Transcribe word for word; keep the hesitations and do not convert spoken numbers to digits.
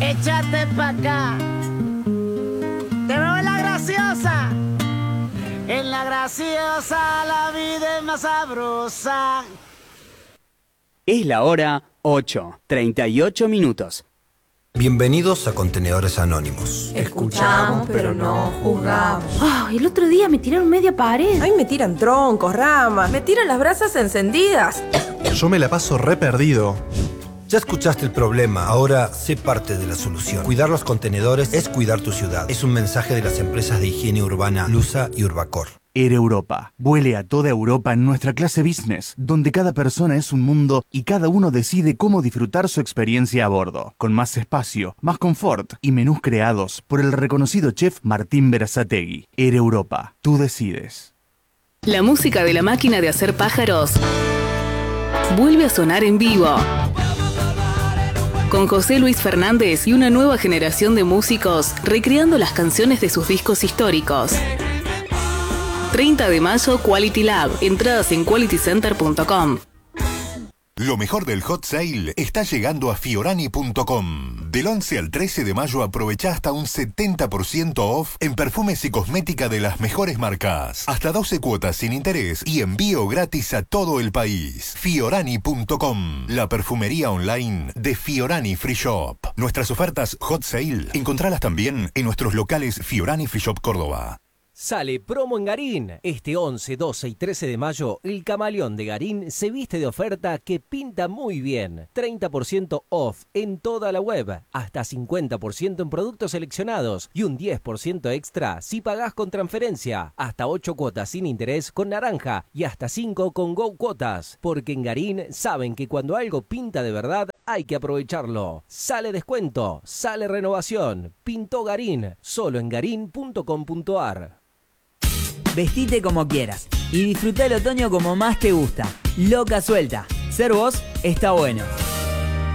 échate pa' acá. Te veo en la graciosa. En la graciosa la vida es más sabrosa. Es la hora ocho, treinta y ocho minutos. Bienvenidos a Contenedores Anónimos. Escuchamos, pero no juzgamos. Oh, el otro día me tiraron media pared. Ay, me tiran troncos, ramas, me tiran las brasas encendidas. Yo me la paso re perdido. Ya escuchaste el problema, ahora sé parte de la solución. Cuidar los contenedores es cuidar tu ciudad. Es un mensaje de las empresas de higiene urbana Lusa y Urbacor. Air Europa. Vuele a toda Europa en nuestra clase business, donde cada persona es un mundo y cada uno decide cómo disfrutar su experiencia a bordo, con más espacio, más confort y menús creados por el reconocido chef Martín Berazategui. Air Europa. Tú decides. La música de la máquina de hacer pájaros vuelve a sonar en vivo. Con José Luis Fernández y una nueva generación de músicos recreando las canciones de sus discos históricos. treinta de mayo, Quality Lab. Entradas en quality center punto com. Lo mejor del hot sale está llegando a fiorani punto com. Del once al trece de mayo aprovecha hasta un setenta por ciento off en perfumes y cosmética de las mejores marcas. Hasta doce cuotas sin interés y envío gratis a todo el país. fiorani punto com, la perfumería online de Fiorani Free Shop. Nuestras ofertas hot sale encontralas también en nuestros locales Fiorani Free Shop Córdoba. Sale promo en Garín. Este once, doce y trece de mayo, el camaleón de Garín se viste de oferta que pinta muy bien. treinta por ciento off en toda la web, hasta cincuenta por ciento en productos seleccionados y un diez por ciento extra si pagás con transferencia. Hasta ocho cuotas sin interés con naranja y hasta cinco con Go Cuotas. Porque en Garín saben que cuando algo pinta de verdad hay que aprovecharlo. Sale descuento, sale renovación. Pintó Garín, solo en garín punto com punto ar. Vestite como quieras y disfruta el otoño como más te gusta. Loca suelta. Ser vos está bueno.